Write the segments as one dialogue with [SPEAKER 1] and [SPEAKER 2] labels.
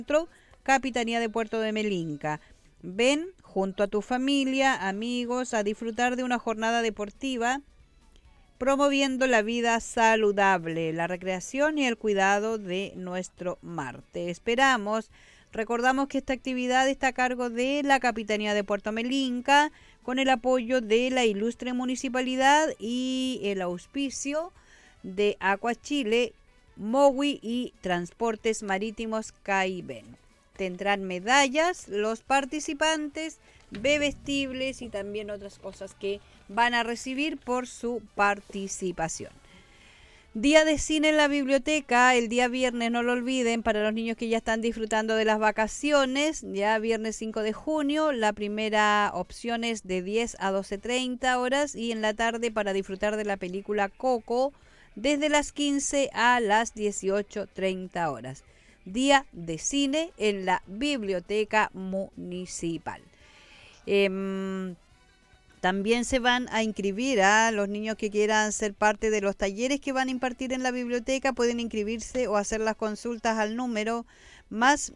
[SPEAKER 1] Capitanía de Puerto de Melinca. Ven junto a tu familia, amigos, a disfrutar de una jornada deportiva promoviendo la vida saludable, la recreación y el cuidado de nuestro mar. Te esperamos. Recordamos que esta actividad está a cargo de la Capitanía de Puerto Melinca, con el apoyo de la ilustre municipalidad y el auspicio de Aqua Chile, MOWI y Transportes Marítimos Caiben. Tendrán medallas los participantes, bebestibles y también otras cosas que van a recibir por su participación. Día de cine en la biblioteca, el día viernes, no lo olviden, para los niños que ya están disfrutando de las vacaciones, ya viernes 5 de junio, la primera opción es de 10 a 12:30 horas y en la tarde para disfrutar de la película Coco desde las 15 a las 18:30 horas. Día de cine en la biblioteca municipal. También se van a inscribir a los niños que quieran ser parte de los talleres que van a impartir en la biblioteca. Pueden inscribirse o hacer las consultas al número más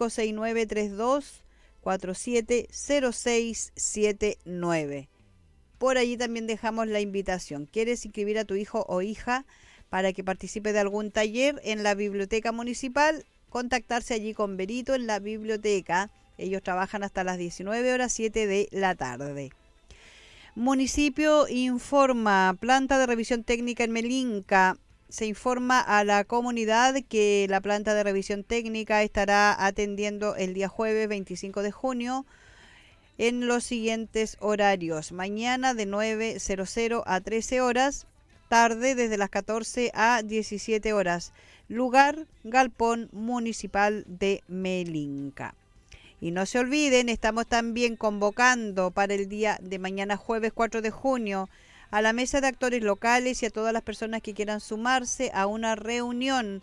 [SPEAKER 1] 569-3247-0679. Por allí también dejamos la invitación. ¿Quieres inscribir a tu hijo o hija para que participe de algún taller en la biblioteca municipal? Contactarse allí con Berito en la biblioteca. Ellos trabajan hasta las 19 horas 7 de la tarde. Municipio informa, planta de revisión técnica en Melinca. Se informa a la comunidad que la planta de revisión técnica estará atendiendo el día jueves 25 de junio en los siguientes horarios. Mañana de 9:00 a 13 horas, tarde desde las 14 a 17 horas. Lugar, Galpón Municipal de Melinca. Y no se olviden, estamos también convocando para el día de mañana jueves 4 de junio a la mesa de actores locales y a todas las personas que quieran sumarse a una reunión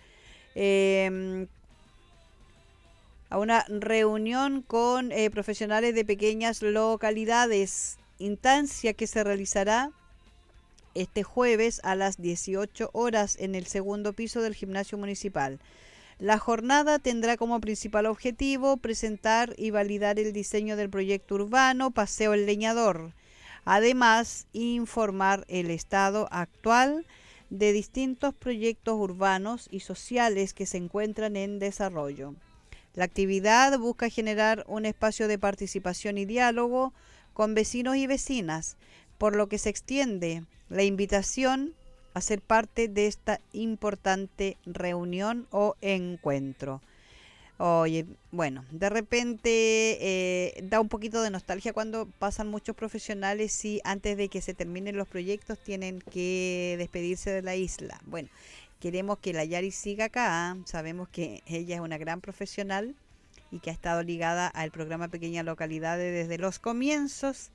[SPEAKER 1] con profesionales de pequeñas localidades, instancia que se realizará este jueves a las 18 horas en el segundo piso del gimnasio municipal. La jornada tendrá como principal objetivo presentar y validar el diseño del proyecto urbano Paseo El Leñador. Además, informar el estado actual de distintos proyectos urbanos y sociales que se encuentran en desarrollo. La actividad busca generar un espacio de participación y diálogo con vecinos y vecinas, por lo que se extiende la invitación a ser parte de esta importante reunión o encuentro. Oye, bueno, de repente da un poquito de nostalgia cuando pasan muchos profesionales y antes de que se terminen los proyectos tienen que despedirse de la isla. Bueno, queremos que la Yari siga acá, sabemos que ella es una gran profesional y que ha estado ligada al programa Pequeñas Localidades desde los comienzos.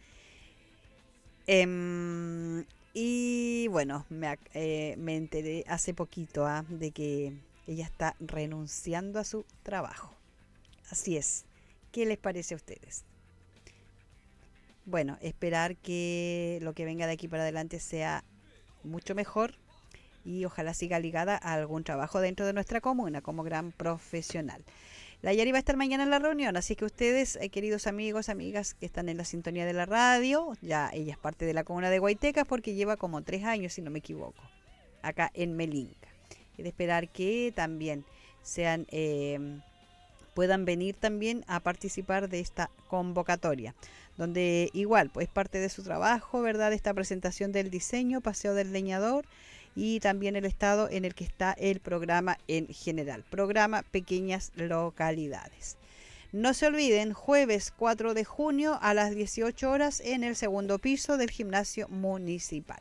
[SPEAKER 1] Y bueno, me enteré hace poquito de que ella está renunciando a su trabajo. Así es. ¿Qué les parece a ustedes? Bueno, esperar que lo que venga de aquí para adelante sea mucho mejor y ojalá siga ligada a algún trabajo dentro de nuestra comuna como gran profesional. La Yari va a estar mañana en la reunión, así que ustedes, queridos amigos, amigas que están en la sintonía de la radio, ya ella es parte de la comuna de Guaitecas porque lleva como 3 años, si no me equivoco, acá en Melinca. Y de esperar que también puedan venir también a participar de esta convocatoria, donde igual, pues parte de su trabajo, ¿verdad? Esta presentación del diseño, Paseo del Leñador, y también el estado en el que está el programa en general, programa Pequeñas Localidades. No se olviden, jueves 4 de junio a las 18 horas en el segundo piso del gimnasio municipal.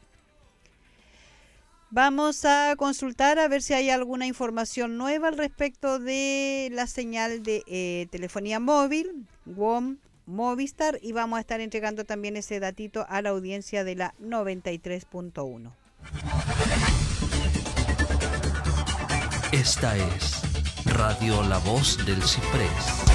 [SPEAKER 1] Vamos a consultar a ver si hay alguna información nueva al respecto de la señal de telefonía móvil, WOM Movistar, y vamos a estar entregando también ese datito a la audiencia de la 93.1.
[SPEAKER 2] Esta es Radio La Voz del Ciprés.